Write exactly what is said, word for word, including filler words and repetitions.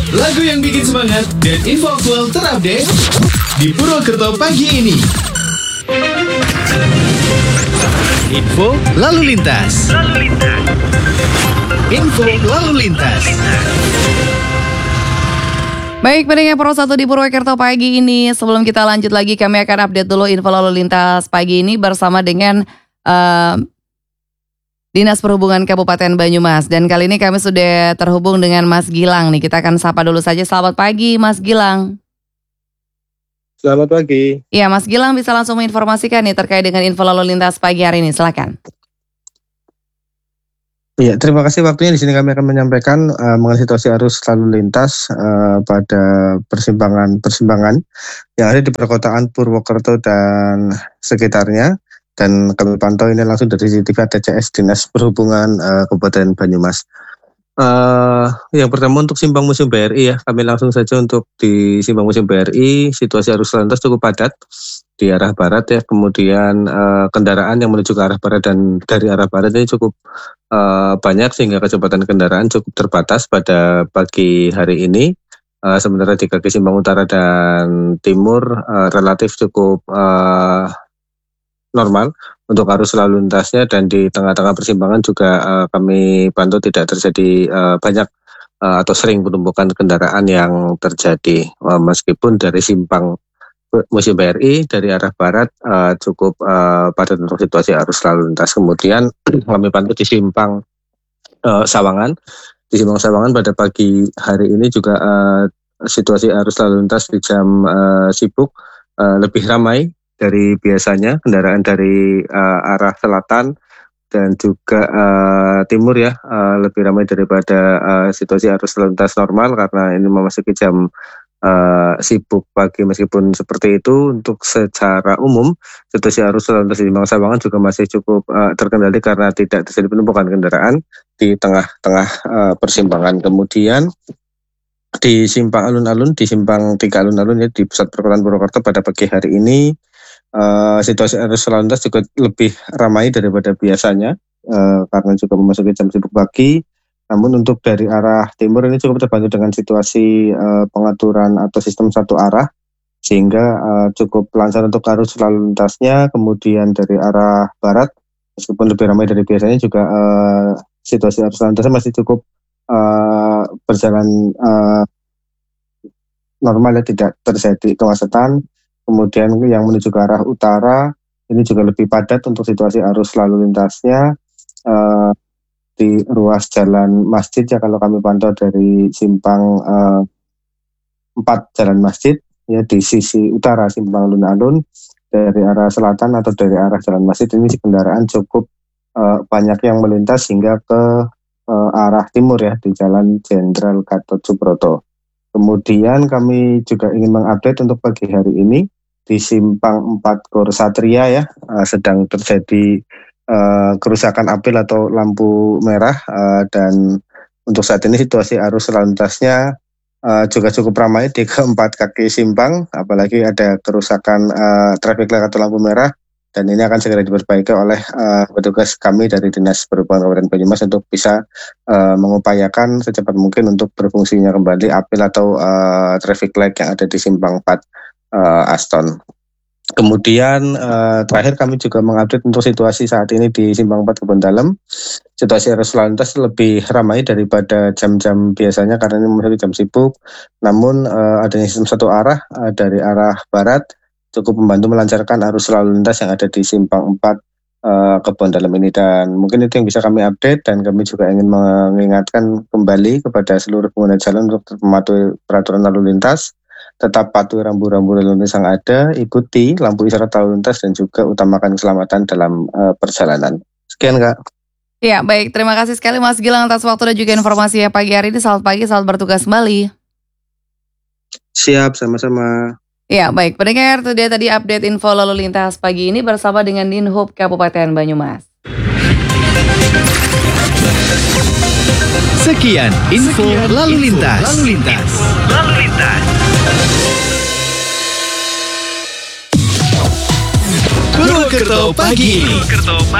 Lagu yang bikin semangat dan info aktual terupdate di Purwokerto pagi ini. Info lalu lintas. Lalu lintas. Info lalu lintas. Baik, pendengar Pro satu di Purwokerto pagi ini. Sebelum kita lanjut lagi, kami akan update dulu info lalu lintas pagi ini bersama dengan uh, Dinas Perhubungan Kabupaten Banyumas. Dan kali ini kami sudah terhubung dengan Mas Gilang nih. Kita akan sapa dulu saja. Selamat pagi Mas Gilang. Selamat pagi. Iya, Mas Gilang bisa langsung menginformasikan nih terkait dengan info lalu lintas pagi hari ini. Silakan. Iya, terima kasih waktunya. Di sini kami akan menyampaikan uh, mengenai situasi arus lalu lintas uh, pada persimpangan-persimpangan yang ada di perkotaan Purwokerto dan sekitarnya. Dan kami pantau ini langsung dari C C T V A T C S Dinas Perhubungan uh, Kabupaten Banyumas. Uh, yang pertama untuk Simpang Museum B R I ya, kami langsung saja untuk di Simpang Museum B R I, situasi arus lalu lintas cukup padat di arah barat ya, kemudian uh, kendaraan yang menuju ke arah barat dan dari arah barat ini cukup uh, banyak sehingga kecepatan kendaraan cukup terbatas pada pagi hari ini. Uh, sementara di kaki Simpang Utara dan Timur uh, relatif cukup uh, normal untuk arus lalu lintasnya, dan di tengah-tengah persimpangan juga uh, kami pantau tidak terjadi uh, banyak uh, atau sering penumpukan kendaraan yang terjadi, uh, meskipun dari Simpang Museum B R I dari arah barat uh, cukup uh, padat untuk situasi arus lalu lintas. Kemudian kami pantau di Simpang uh, Sawangan, di Simpang Sawangan pada pagi hari ini juga uh, situasi arus lalu lintas di jam uh, sibuk uh, lebih ramai dari biasanya, kendaraan dari uh, arah selatan dan juga uh, timur ya uh, lebih ramai daripada uh, situasi arus lalu lintas normal karena ini memasuki jam uh, sibuk pagi. Meskipun seperti itu, untuk secara umum situasi arus lalu lintas di Simpang Sawangan juga masih cukup uh, terkendali karena tidak terjadi penumpukan kendaraan di tengah-tengah uh, persimpangan. Kemudian di Simpang Alun-Alun, di Simpang tiga Alun-Alun ya, di pusat perkotaan Purwokerto pada pagi hari ini Uh, situasi arus lalu lintas juga lebih ramai daripada biasanya uh, karena juga memasuki jam sibuk pagi. Namun untuk dari arah timur ini cukup terbantu dengan situasi uh, pengaturan atau sistem satu arah sehingga uh, cukup lancar untuk arus lalu lintasnya. Kemudian dari arah barat meskipun lebih ramai dari biasanya juga uh, situasi arus lalu lintasnya masih cukup uh, berjalan uh, normal ya, tidak terjadi kemacetan. Kemudian yang menuju ke arah utara ini juga lebih padat untuk situasi arus lalu lintasnya uh, di ruas jalan masjid ya, kalau kami pantau dari simpang uh, empat jalan masjid ya, di sisi utara Simpang Alun-Alun dari arah selatan atau dari arah jalan masjid ini kendaraan cukup uh, banyak yang melintas hingga ke uh, arah timur ya di Jalan Jenderal Gatot Subroto. Kemudian kami juga ingin mengupdate untuk pagi hari ini di Simpang empat Gor Satria ya, uh, sedang terjadi uh, kerusakan apel atau lampu merah uh, dan untuk saat ini situasi arus lalu lintasnya uh, juga cukup ramai di keempat kaki simpang, apalagi ada kerusakan uh, traffic light atau lampu merah, dan ini akan segera diperbaiki oleh uh, petugas kami dari Dinas Perhubungan Kabupaten Banyumas untuk bisa uh, mengupayakan secepat mungkin untuk berfungsinya kembali apel atau uh, traffic light yang ada di Simpang empat Uh, Aston. Kemudian uh, terakhir kami juga mengupdate untuk situasi saat ini di Simpang empat Kebon Dalem. Situasi arus lalu lintas lebih ramai daripada jam-jam biasanya karena ini masih jam sibuk. Namun uh, adanya sistem satu arah uh, dari arah barat cukup membantu melancarkan arus lalu lintas yang ada di Simpang empat uh, Kebon Dalem ini, dan mungkin itu yang bisa kami update. Dan kami juga ingin mengingatkan kembali kepada seluruh pengguna jalan untuk mematuhi peraturan lalu lintas, tetap patuhi rambu-rambu lalu lintas yang ada, ikuti lampu isyarat lalu lintas, dan juga utamakan keselamatan dalam uh, perjalanan. Sekian Kak. Ya baik, terima kasih sekali Mas Gilang atas waktu dan juga informasi ya pagi hari ini. Selamat pagi, selamat bertugas kembali. Siap, sama-sama. Ya baik, pendengar, itu dia tadi update info lalu lintas pagi ini bersama dengan Dinhub Kabupaten Banyumas. Sekian info lalu lintas. Lalu lintas. Lalu lintas. Purwokerto pagi ini.